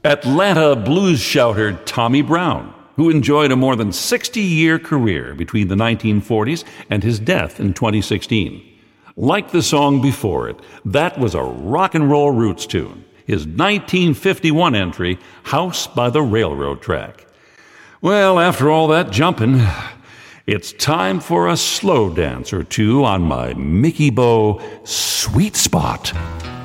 Atlanta blues shouter Tommy Brown, who enjoyed a more than 60-year career between the 1940s and his death in 2016. Like the song before it, that was a rock and roll roots tune, his 1951 entry, House by the Railroad Track. Well, after all that jumping, it's time for a slow dance or two on my Mickey Bo Sweet Spot.